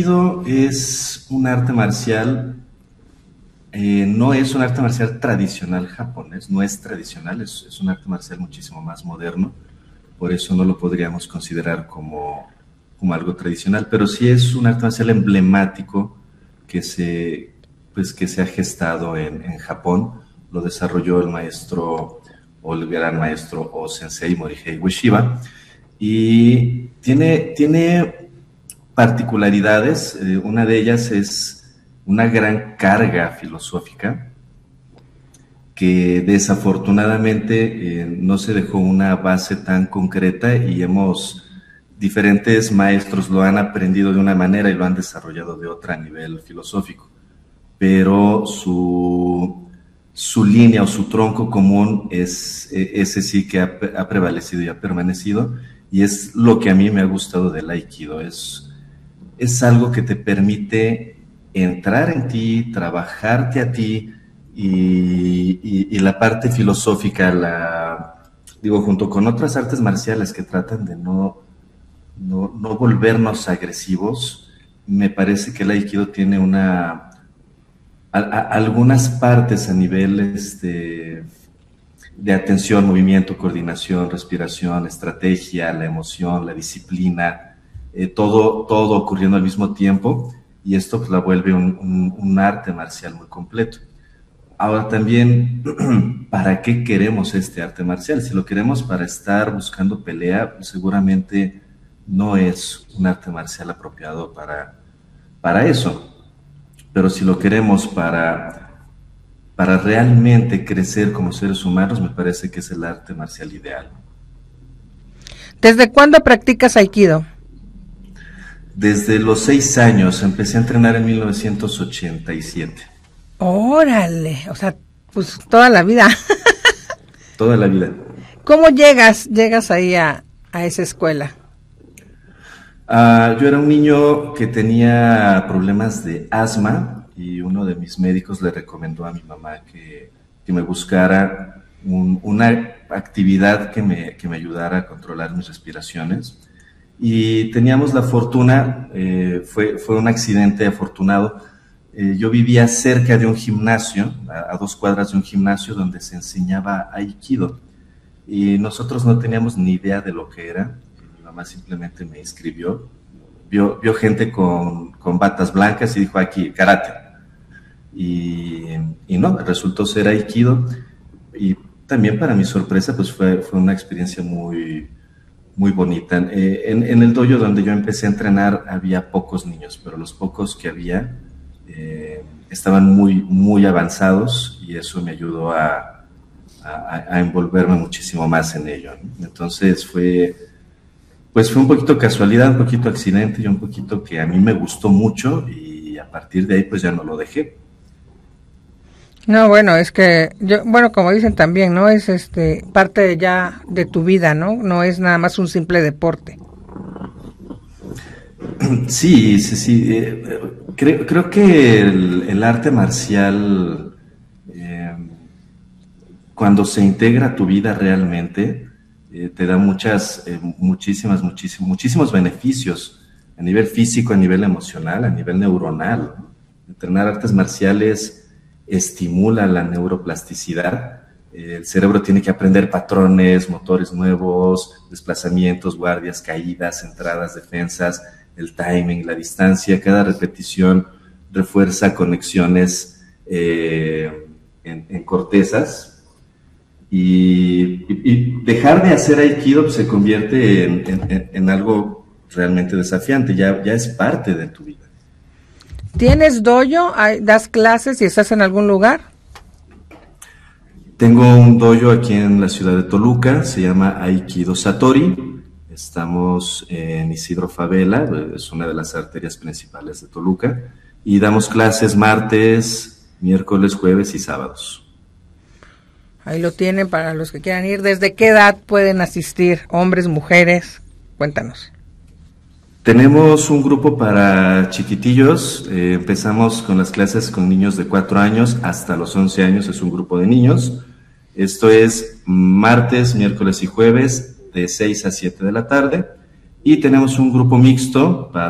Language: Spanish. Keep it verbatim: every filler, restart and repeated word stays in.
Aikido es un arte marcial, eh, no es un arte marcial tradicional japonés, no es tradicional, es, es un arte marcial muchísimo más moderno, por eso no lo podríamos considerar como, como algo tradicional, pero sí es un arte marcial emblemático que se, pues, que se ha gestado en, en Japón. Lo desarrolló el maestro, o el gran maestro o sensei Morihei Ueshiba, y tiene, tiene particularidades. Eh, una de ellas es una gran carga filosófica que desafortunadamente eh, no se dejó una base tan concreta y hemos, diferentes maestros lo han aprendido de una manera y lo han desarrollado de otra a nivel filosófico, pero su, su línea o su tronco común es ese sí que ha, ha prevalecido y ha permanecido, y es lo que a mí me ha gustado del Aikido. Es, es algo que te permite entrar en ti, trabajarte a ti, y, y, y la parte filosófica, la, digo, junto con otras artes marciales que tratan de no, no, no volvernos agresivos, me parece que el Aikido tiene una, a, a, algunas partes a nivel este, de atención, movimiento, coordinación, respiración, estrategia, la emoción, la disciplina, eh, todo, todo ocurriendo al mismo tiempo, y esto pues, la vuelve un, un, un arte marcial muy completo. Ahora también, ¿para qué queremos este arte marcial? Si lo queremos para estar buscando pelea, pues seguramente no es un arte marcial apropiado para, para eso. Pero si lo queremos para, para realmente crecer como seres humanos, me parece que es el arte marcial ideal. ¿Desde cuándo practicas Aikido? Desde los seis años, empecé a entrenar en mil novecientos ochenta y siete. Órale, o sea, pues toda la vida. Toda la vida. ¿Cómo llegas, llegas ahí a, a esa escuela? Uh, yo era un niño que tenía problemas de asma y uno de mis médicos le recomendó a mi mamá que, que me buscara un, una actividad que me, que me ayudara a controlar mis respiraciones. Y teníamos la fortuna, eh, fue, fue un accidente afortunado. Eh, yo vivía cerca de un gimnasio, a, a dos cuadras de un gimnasio donde se enseñaba Aikido, y nosotros no teníamos ni idea de lo que era. Mi mamá simplemente me inscribió, vio, vio gente con, con batas blancas y dijo aquí, karate, y, y no, resultó ser Aikido, y también para mi sorpresa pues fue, fue una experiencia muy, muy bonita. Eh, en, en el dojo donde yo empecé a entrenar había pocos niños, pero los pocos que había Eh, estaban muy, muy avanzados, y eso me ayudó a, a, a envolverme muchísimo más en ello, ¿no? Entonces fue, pues fue un poquito casualidad, un poquito accidente y un poquito que a mí me gustó mucho, y a partir de ahí pues ya no lo dejé. No, bueno, es que yo, bueno, como dicen también, no es este parte ya de tu vida, ¿no? No es nada más un simple deporte. Sí, sí, sí. Eh, creo, creo que el, el arte marcial, eh, cuando se integra a tu vida realmente, eh, te da muchas, eh, muchísimas, muchísimos, muchísimos beneficios a nivel físico, a nivel emocional, a nivel neuronal, ¿no? Entrenar artes marciales estimula la neuroplasticidad. Eh, el cerebro tiene que aprender patrones, motores nuevos, desplazamientos, guardias, caídas, entradas, defensas, el timing, la distancia. Cada repetición refuerza conexiones eh, en, en cortezas, y, y, y dejar de hacer Aikido pues, se convierte en, en, en algo realmente desafiante, ya, ya es parte de tu vida. ¿Tienes dojo? ¿Das clases y estás en algún lugar? Tengo un dojo aquí en la ciudad de Toluca, se llama Aikido Satori. Estamos en Isidro Favela, es una de las arterias principales de Toluca, y damos clases martes, miércoles, jueves y sábados. Ahí lo tienen para los que quieran ir. ¿Desde qué edad pueden asistir? ¿Hombres, mujeres? Cuéntanos. Tenemos un grupo para chiquitillos. Eh, empezamos con las clases con niños de cuatro años hasta los once años, es un grupo de niños. Esto es martes, miércoles y jueves de seis a siete de la tarde. Y tenemos un grupo mixto para